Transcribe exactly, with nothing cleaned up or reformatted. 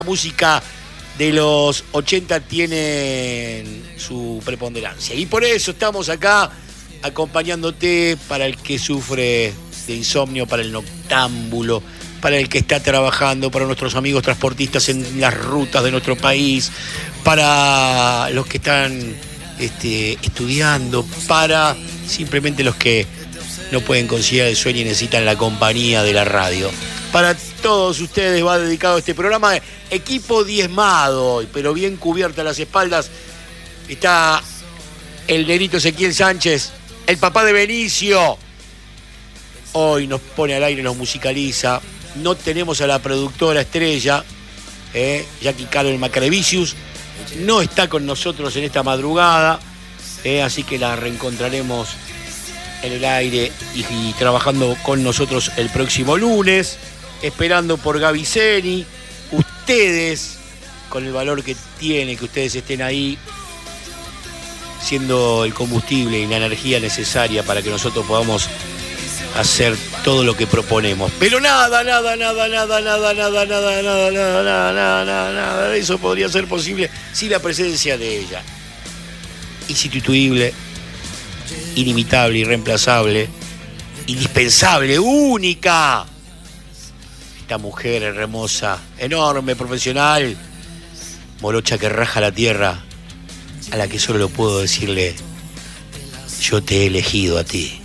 música de los ochenta tienen su preponderancia. Y por eso estamos acá acompañándote para el que sufre de insomnio, para el noctámbulo, para el que está trabajando, para nuestros amigos transportistas en las rutas de nuestro país, para los que están este, estudiando, para simplemente los que no pueden conciliar el sueño y necesitan la compañía de la radio. Para todos ustedes va dedicado este programa. Equipo diezmado, pero bien cubierta las espaldas. Está el negrito Ezequiel Sánchez, el papá de Benicio. Hoy nos pone al aire, nos musicaliza. No tenemos a la productora estrella, eh, Jackie Carol Macrevicius. No está con nosotros en esta madrugada, eh, así que la reencontraremos en el aire y, y trabajando con nosotros el próximo lunes. Esperando por Gaby Zeni, ustedes, con el valor que tiene que ustedes estén ahí, siendo el combustible y la energía necesaria para que nosotros podamos hacer todo lo que proponemos. Pero nada, nada, nada, nada, nada, nada, nada, nada, nada, nada, nada, nada, nada de eso podría ser posible sin la presencia de ella. Insustituible, inimitable, irreemplazable, indispensable, única. Esta mujer hermosa, enorme, profesional, morocha que raja la tierra, a la que solo puedo decirle: yo te he elegido a ti.